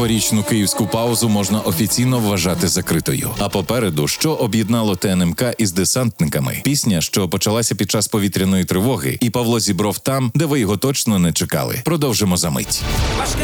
Новорічну київську паузу можна офіційно вважати закритою. А попереду, що об'єднало ТНМК із десантниками? Пісня, що почалася під час повітряної тривоги, і Павло Зібров там, де ви його точно не чекали. Продовжимо за мить. Важке